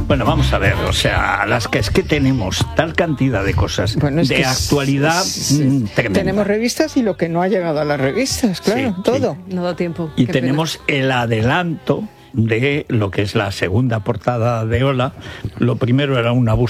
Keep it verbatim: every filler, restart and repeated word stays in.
Bueno, vamos a ver, o sea, las que es que tenemos tal cantidad de cosas bueno, es de que actualidad sí, mmm, tremenda. Tenemos revistas y lo que no ha llegado a las revistas, claro, Sí, todo. Sí. No da tiempo. Y Qué tenemos pena. el adelanto de lo que es la segunda portada de Hola. Lo primero era una búsqueda